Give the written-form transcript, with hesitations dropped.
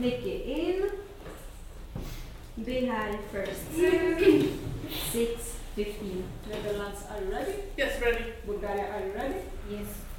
Nicky in. Behind first serve. 6-15. Netherlands, are you ready? Yes, ready. Bulgaria, are you ready? Yes.